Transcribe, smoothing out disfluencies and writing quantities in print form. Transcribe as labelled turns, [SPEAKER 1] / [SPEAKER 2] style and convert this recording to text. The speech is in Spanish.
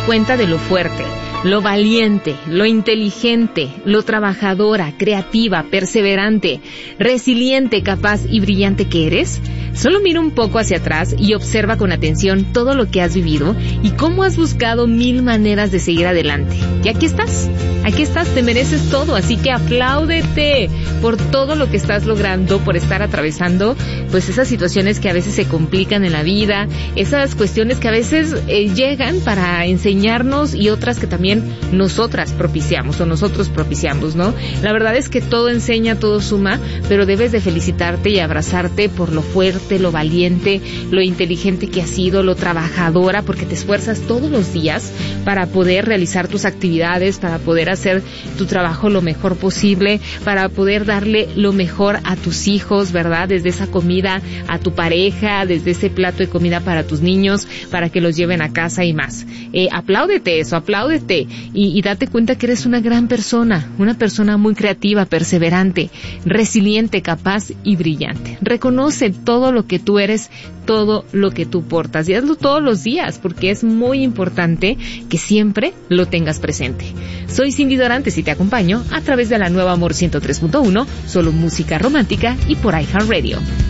[SPEAKER 1] cuenta de lo fuerte, lo valiente, lo inteligente, lo trabajadora, creativa, perseverante, resiliente, capaz y brillante que eres? Solo mira un poco hacia atrás y observa con atención todo lo que has vivido y cómo has buscado 1000 maneras de seguir adelante. Y aquí estás, te mereces todo, así que apláudete por todo lo que estás logrando, por estar atravesando pues esas situaciones que a veces se complican en la vida, esas cuestiones que a veces llegan para enseñarnos y otras que también nosotras propiciamos o nosotros propiciamos, ¿no? La verdad es que todo enseña, todo suma, pero debes de felicitarte y abrazarte por lo fuerte, lo valiente, lo inteligente que has sido, lo trabajadora, porque te esfuerzas todos los días para poder realizar tus actividades, para poder hacer tu trabajo lo mejor posible, para poder darle lo mejor a tus hijos, ¿verdad? Desde esa comida a tu pareja, desde ese plato de comida para tus niños, para que los lleven a casa y más. Apláudete eso, apláudete y date cuenta que eres una gran persona, una persona muy creativa, perseverante, resiliente, capaz y brillante. Reconoce todo lo que tú eres, todo lo que tú portas y hazlo todos los días porque es muy importante que siempre lo tengas presente. Soy Cindy Dorantes y te acompaño a través de la nueva Amor 103.1, solo música romántica y por iHeartRadio.